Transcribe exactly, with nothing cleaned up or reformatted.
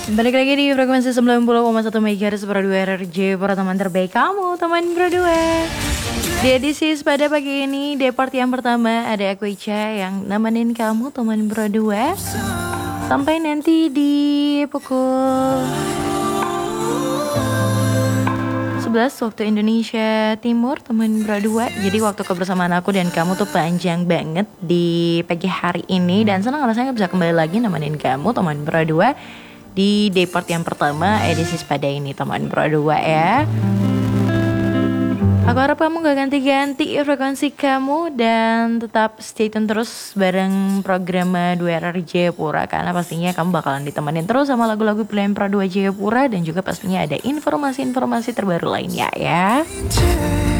Balik lagi di frekuensi sembilan puluh koma satu MHz Pro dua R R J para teman terbaik kamu, teman Pro dua. Di edisi pada pagi ini, di part yang pertama ada aku Ica yang nemenin kamu teman Pro dua sampai nanti di pukul sebelas waktu Indonesia Timur teman Pro dua. Jadi waktu kebersamaan aku dan kamu tuh panjang banget di pagi hari ini, dan senang rasanya bisa kembali lagi nemenin kamu teman Pro dua di day part yang pertama edisi pada ini teman Pro dua ya. Aku harap kamu gak ganti-ganti frekuensi kamu dan tetap stay tune terus bareng program dua R R Jayapura, karena pastinya kamu bakalan ditemenin terus sama lagu-lagu pilihan Pro dua Jayapura dan juga pastinya ada informasi-informasi terbaru lainnya ya.